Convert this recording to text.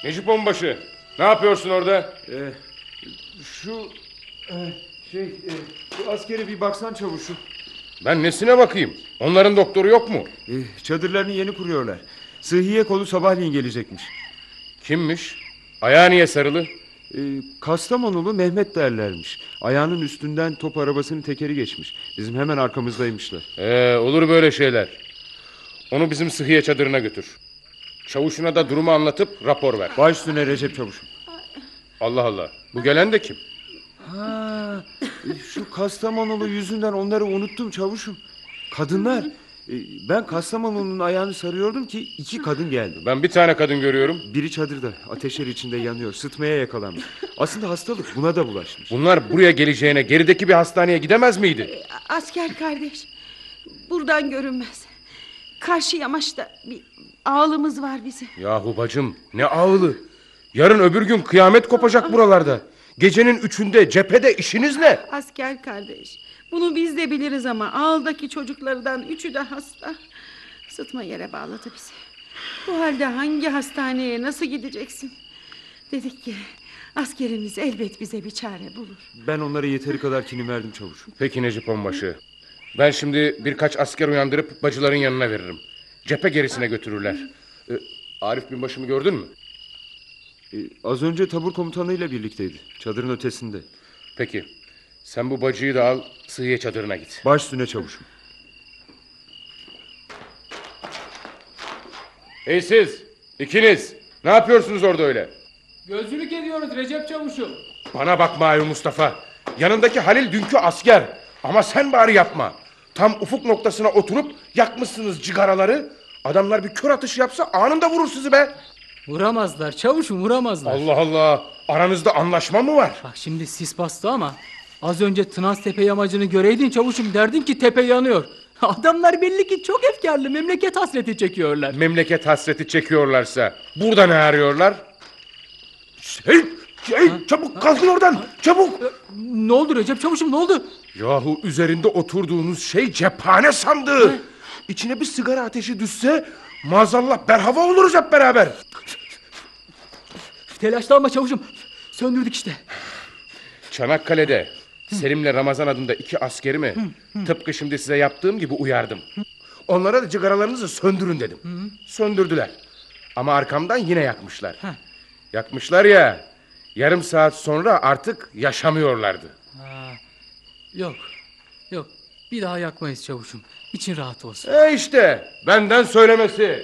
Necip Onbaşı, ne yapıyorsun orada? Şu askere bir baksan çavuşum. Ben nesine bakayım? Onların doktoru yok mu? Çadırlarını yeni kuruyorlar. Sıhhiye kolu sabahleyin gelecekmiş. Kimmiş? Ayağı niye sarılı? Kastamonulu Mehmet derlermiş. Ayağının üstünden top arabasının tekeri geçmiş. Bizim hemen arkamızdaymışlar. Olur böyle şeyler. Onu bizim sıhhiye çadırına götür. Çavuşuna da durumu anlatıp rapor ver. Baş üstüne Recep çavuşum. Allah Allah. Bu gelen de kim? Şu Kastamonulu yüzünden onları unuttum çavuşum. Kadınlar. Ben Kastamonu'nun ayağını sarıyordum ki 2 kadın geldi. Ben bir tane kadın görüyorum. Biri çadırda, ateşler içinde yanıyor, sıtmaya yakalanmış. Aslında hastalık buna da bulaşmış. Bunlar buraya geleceğine gerideki bir hastaneye gidemez miydi? Asker kardeş, buradan görünmez. Karşı yamaçta bir ağlımız var bizim. Yahu bacım, ne ağılı. Yarın öbür gün kıyamet kopacak buralarda. Gecenin 3'ünde cephede işiniz ne? Asker kardeş, bunu biz de biliriz ama ağıldaki çocuklardan 3'ü de hasta. Sıtma yere bağladı bizi. Bu halde hangi hastaneye nasıl gideceksin? Dedik ki askerimiz elbet bize bir çare bulur. Ben onlara yeteri kadar kinim verdim çavuşum. Peki Necip Onbaşı. Ben şimdi birkaç asker uyandırıp bacıların yanına veririm. Cephe gerisine götürürler. Arif binbaşımı gördün mü? Az önce tabur komutanıyla birlikteydi. Çadırın ötesinde. Peki. Sen bu bacıyı da al, sıhhiye çadırına git. Baş üstüne çavuşum. Hey siz, ikiniz. Ne yapıyorsunuz orada öyle? Gözcülük ediyoruz Recep çavuşum. Bana bak Mahir Mustafa. Yanındaki Halil dünkü asker. Ama sen bari yapma. Tam ufuk noktasına oturup yakmışsınız cigaraları. Adamlar bir kör atışı yapsa anında vurur sizi be. Vuramazlar çavuşum, vuramazlar. Allah Allah. Aranızda anlaşma mı var? Bak şimdi sis bastı ama az önce Tınaztepe yamacını göreydin çavuşum, derdin ki tepe yanıyor. Adamlar belli ki çok efkarlı, memleket hasreti çekiyorlar. Memleket hasreti çekiyorlarsa burada ne arıyorlar? Çabuk kalkın oradan, çabuk. Ne oldu Recep çavuşum, ne oldu? Yahu üzerinde oturduğunuz şey cephane sandığı. İçine bir sigara ateşi düşse maazallah berhava oluruz hep beraber. Telaşlanma çavuşum, söndürdük işte. Çanakkale'de Selim'le Ramazan adında 2 askerimi tıpkı şimdi size yaptığım gibi uyardım. Onlara da cigaralarınızı söndürün dedim. Söndürdüler. Ama arkamdan yine yakmışlar. Yakmışlar ya, yarım saat sonra artık yaşamıyorlardı. Yok, bir daha yakmayız çavuşum. İçin rahat olsun. İşte benden söylemesi.